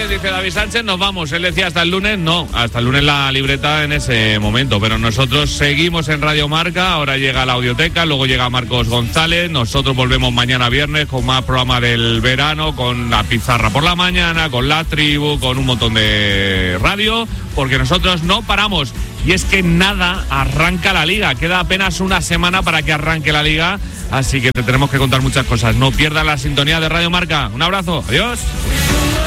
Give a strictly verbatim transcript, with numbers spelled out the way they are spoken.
diez, dice David Sánchez, nos vamos. Él decía hasta el lunes, no, hasta el lunes la libreta en ese momento, pero nosotros seguimos en Radio Marca, ahora llega la audioteca, luego llega Marcos González, nosotros volvemos mañana viernes con más programa del verano, con la pizarra por la mañana, con la tribu, con un montón de radio, porque nosotros no paramos. Y es que nada, arranca la Liga, queda apenas una semana para que arranque la Liga, así que te tenemos que contar muchas cosas. No pierdas la sintonía de Radio Marca. Un abrazo, adiós.